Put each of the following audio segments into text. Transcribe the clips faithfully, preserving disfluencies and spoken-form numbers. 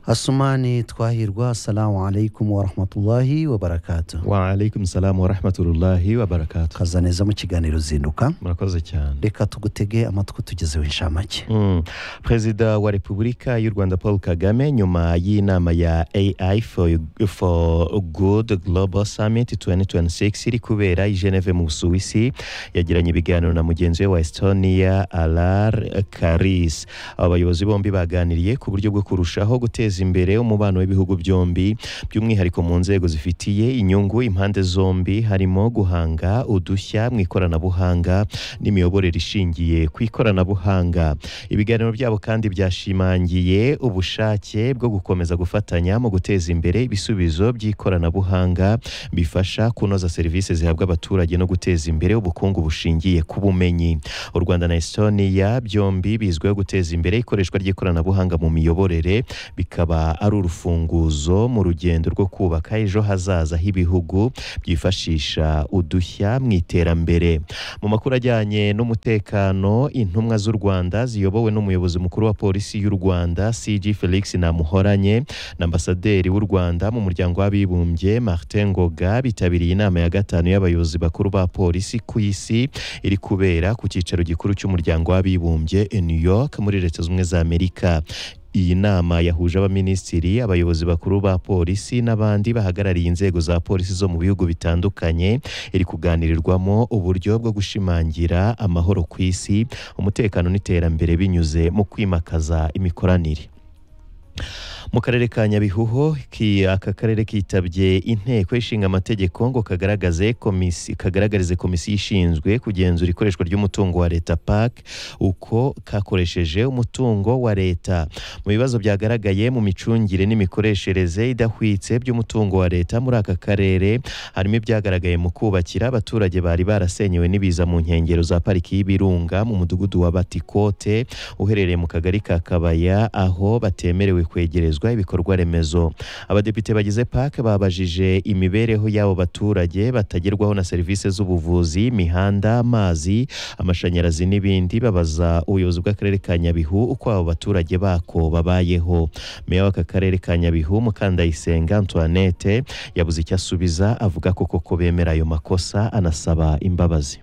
Asumani Twahirwa, assalamu alaikum wa rahmatullahi wa barakatuh. Wa alaikum salam wa rahmatullahi wa barakatuh. Kaza neza mu kiganiro zinduka. Murakoze cyane. Reka tugutege amatwi tugezeho inshamake. Mm. Perezida wa Repubulika y'u Rwanda Paul Kagame nyuma y'inama ya A I for, for Good Global Summit twenty twenty-six iri kubera i Geneve mu Busuwisi yagiranye ibiganiro na mugenzi we wa Estonia Alar Karis. Abayobozi bombi baganiriye ku buryo bwo kurushaho guteza imbere umubano w'ibihugu byombi by'umwihariko mu nzego zifitiye inyungu impande zombi, harimo guhanga udushya mu ikoranabuhanga n'imiyoborere ishingiye ku ikoranabuhanga. Ibiganiro byabo kandi byashimangiye ubushake bwo gukomeza gufatanya mu guteza imbere ibisubizo by'ikoranabuhanga bifasha kunoza serivisi zihabwa abaturage no guteza imbere ubukungu bushingiye ku bumenyi. U Rwanda na Estonia byombi bizwiho guteza imbere ikoreshwa ry'ikoranabuhanga mu miyoborere, bikaba ari urufunguzo mu rugendo rwo kubaka ejo hazaza h'ibihugu byifashisha udushya mu iterambere. Mu makuru ajyanye n'umutekano, intumwa z'u Rwanda ziyobowe n'umuyobozi mukuru wa polisi y'u Rwanda C G Felix Namuhoranye na ambasaderi w'u Rwanda mu muryango w'abibumbye Martin Ngoga bitabiriye inama ya gatanu y'abayobozi bakuru ba polisi ku isi iri kubera ku cyicaro gikuru cy'umuryango w'abibumbye i New York muri Leta Zunze Ubumwe za Amerika. Iyi nama yahuje abaminisitiri, abayobozi bakuru ba polisi n'abandi bahagarariye inzego za polisi zo mu bihugu bitandukanye, iri kuganirirwamo uburyo bwo gushimangira amahoro ku isi, umutekano n'iterambere binyuze mu kwimakaza imikoranire. Mu karere ka Nyabihu, ki aka karere kitabye inteko ishinga amategeko ngo kagaragaze komisi kagaragarize komisiyo ishinzwe kugenzura ikoreshwa ry'umutungo wa leta P A C uko kakoresheje umutungo wa leta. Mu bibazo byagaragaye mu micungire n'imikoreshereze idahwitse by'umutungo wa leta muri aka karere, harimo ibyagaragaye mu kubakira abaturage bari barasenyewe n'ibiza mu nkengero za pariki y'Ibirunga mu mudugudu wa Batikote uherereye mu kagari ka Kabaya, aho batemerewe kwegerezwa ibikorwa remezo. Abadepite bagize P A C babajije imibereho y'abo baturage batagerwaho na serivisi z'ubuvuzi, imihanda, amazi, amashanyarazi n'ibindi, babaza ubuyobozi bw'akarere ka Nyabihu uko abo baturage bako babayeho. Meya w'aka karere ka Nyabihu Mukandayisenga Antoinette yabuze icyo asubiza, avuga ko koko bemera ayo makosa, anasaba imbabazi.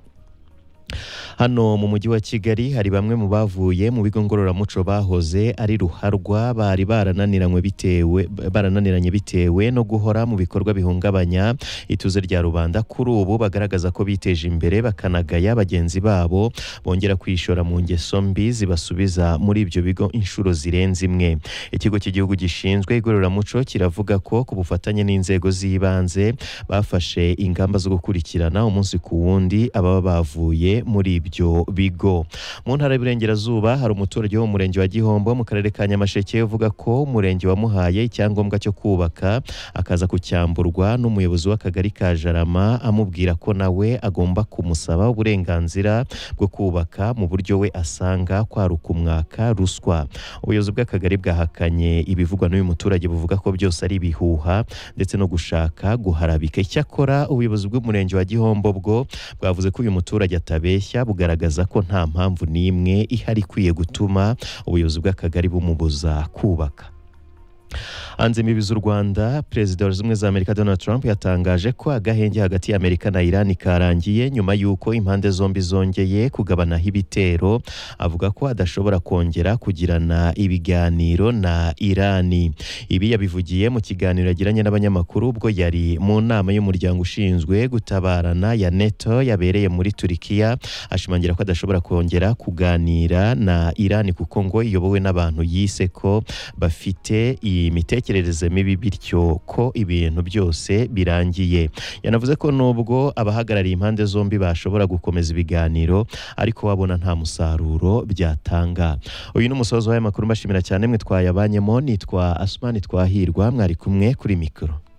Hano mu mujyi wa Kigali hari bamwe mu bavuye mu bigo ngororamuco bahoze ari ruharwa bari barananiranywe bitewe barananiranye bitewe no guhora mu bikorwa bihungabanya ituze rya rubanda, kuri ubu bagaragaza ko biteje imbere bakanagaya bagenzi babo bongera kwishora mu ngeso mbi zibasubiza muri ibyo bigo inshuro zirenze imwe. Ikigo cy'igihugu gishinzwe igororamuco kiravuga ko ku bufatanye n'inzego z'ibanze bafashe ingamba zo gukurikirana umunsi ku wundi ababa bavuye muri ibyo bigo. Mu ntara y'Iburengerazuba hari umuturage wo mu murenge wa Gihombo mu karere ka Nyamasheke uvuga ko umurenge wamuhaye icyangombwa cyo kubaka akaza kucyamburwa n'umuyobozi w'akagari ka Jarama, amubwira ko nawe agomba kumusaba uburenganzira bwo kubaka mu buryo we asanga kwaruka umwaka ruswa. Ubuyobozi bw'akagari bwahakanye ibivugwa n'uyu muturage, buvuga ko byose ari ibihuha ndetse no gushaka guharabika. Icyakora ubuyobozi bw'umurenge wa Gihombo bwo bwavuze ko uyu muturage atabeshya, bugaragaza ko nta mpamvu n'imwe ihari ikwiye gutuma ubuyobozi bw'akagari bumubuza kubaka. Hanze imbibi z'u Rwanda, Perezida wa Leta Zunze Ubumwe za Amerika Donald Trump yatangaje ko agahenge hagati y'Amerika na Iran karangiye nyuma y'uko impande zombi zongeye kugabanaho ibitero. Avuga ko adashobora kongera kugirana ibiganiro na Iran. Ibi yabivugiye mu kiganiro yagiranye n'abanyamakuru ubwo yari mu nama y'umuryango ushinzwe gutabarana ya NATO yabereye muri Turikiya, ashimangira ko adashobora kongera kuganira na Iran kuko ngo iyobowe n'abantu yise ko bafite imitekerereze mibi, bityo ko ibintu byose birangiye. Yanavuze ko nubwo abahagarariye impande zombi bashobora gukomeza ibiganiro, ariko babona nta musaruro byatanga. Uyu ni umusozo w'aya makuru, mbashimira cyane mwe twayabanyemo. Nitwa Asumani Twahirwa, mwari kumwe kuri mikoro.